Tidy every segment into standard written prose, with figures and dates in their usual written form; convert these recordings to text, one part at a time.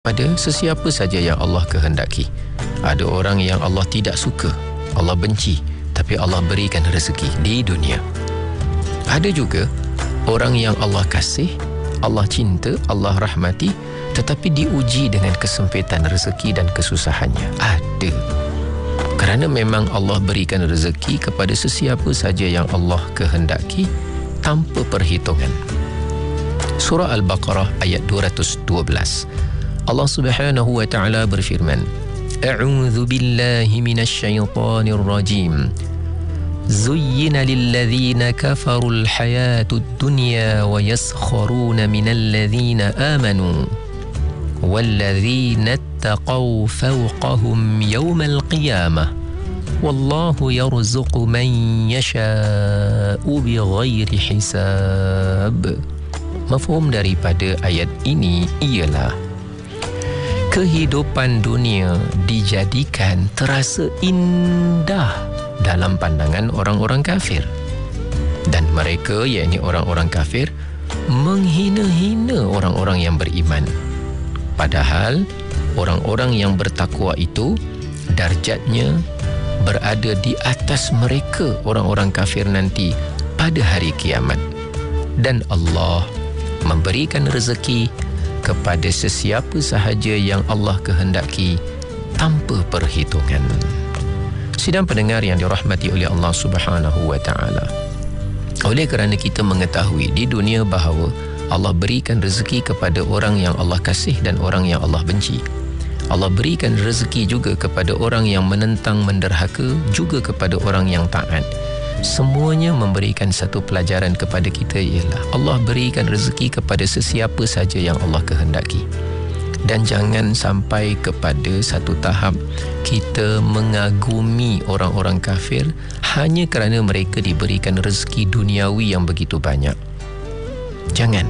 pada sesiapa saja yang Allah kehendaki. Ada orang yang Allah tidak suka, Allah benci, tapi Allah berikan rezeki di dunia. Ada juga orang yang Allah kasih, Allah cinta, Allah rahmati, tetapi diuji dengan kesempitan rezeki dan kesusahannya. Ada. Kerana memang Allah berikan rezeki kepada sesiapa saja yang Allah kehendaki tanpa perhitungan. Surah Al-Baqarah ayat 212. Allah Subhanahu wa taala berfirman, A'udzu billahi minasy syaithanir rajim. Zuyyina lilladzina kafarul hayatud dunya wa yaskharuna minal ladzina amanu walladzina ittaqaw fawqahum yawmal qiyamah wallahu yarzuqu man yasha'u bighairi hisab. Mafhum daripada ayat ini ialah kehidupan dunia dijadikan terasa indah dalam pandangan orang-orang kafir. Dan mereka, yakni orang-orang kafir, menghina-hina orang-orang yang beriman. Padahal orang-orang yang bertakwa itu darjatnya berada di atas mereka orang-orang kafir nanti pada hari kiamat. Dan Allah memberikan rezeki kepada sesiapa sahaja yang Allah kehendaki tanpa perhitungan. Sidang pendengar yang dirahmati oleh Allah Subhanahu wa taala. Oleh kerana kita mengetahui di dunia bahawa Allah berikan rezeki kepada orang yang Allah kasih dan orang yang Allah benci. Allah berikan rezeki juga kepada orang yang menentang, menderhaka, juga kepada orang yang taat. Semuanya memberikan satu pelajaran kepada kita, ialah Allah berikan rezeki kepada sesiapa saja yang Allah kehendaki. Dan jangan sampai kepada satu tahap kita mengagumi orang-orang kafir hanya kerana mereka diberikan rezeki duniawi yang begitu banyak. Jangan.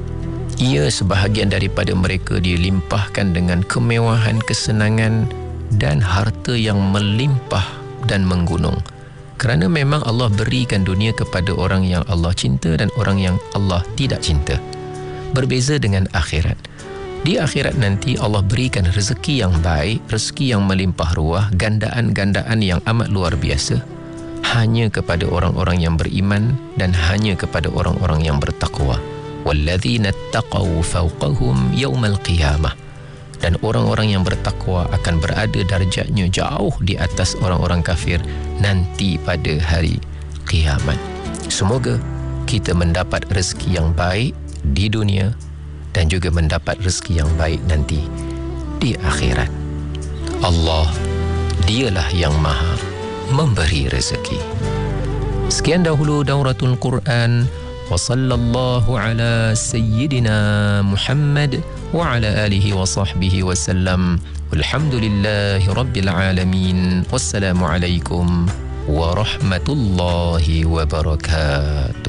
Ia sebahagian daripada mereka dilimpahkan dengan kemewahan, kesenangan dan harta yang melimpah dan menggunung. Kerana memang Allah berikan dunia kepada orang yang Allah cinta dan orang yang Allah tidak cinta. Berbeza dengan akhirat. Di akhirat nanti Allah berikan rezeki yang baik, rezeki yang melimpah ruah, gandaan-gandaan yang amat luar biasa, hanya kepada orang-orang yang beriman dan hanya kepada orang-orang yang bertakwa. Walladzina ittaqaw fawqahum yawmal qiyamah. Dan orang-orang yang bertakwa akan berada darjatnya jauh di atas orang-orang kafir nanti pada hari kiamat. Semoga kita mendapat rezeki yang baik di dunia dan juga mendapat rezeki yang baik nanti di akhirat. Allah, dialah yang maha memberi rezeki. Sekian dahulu Dauratul Quran. Wa sallallahu ala sayyidina Muhammad wa ala alihi wa sahbihi wa sallam. Walhamdulillahi rabbil alamin. Wassalamu alaikum warahmatullahi wabarakatuh.